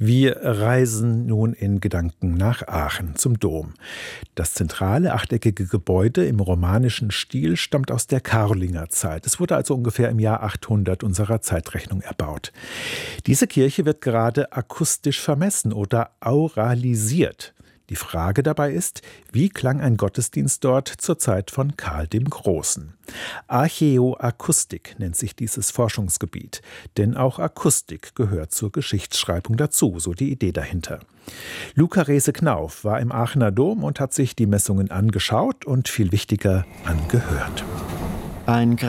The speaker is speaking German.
Wir reisen nun in Gedanken nach Aachen zum Dom. Das zentrale achteckige Gebäude im romanischen Stil stammt aus der Karolinger-Zeit. Es wurde also ungefähr im Jahr 800 unserer Zeitrechnung erbaut. Diese Kirche wird gerade akustisch vermessen oder auralisiert. Die Frage dabei ist, wie klang ein Gottesdienst dort zur Zeit von Karl dem Großen? Archäoakustik nennt sich dieses Forschungsgebiet, denn auch Akustik gehört zur Geschichtsschreibung dazu, so die Idee dahinter. Luca Rehse-Knauf war im Aachener Dom und hat sich die Messungen angeschaut und viel wichtiger angehört. Ein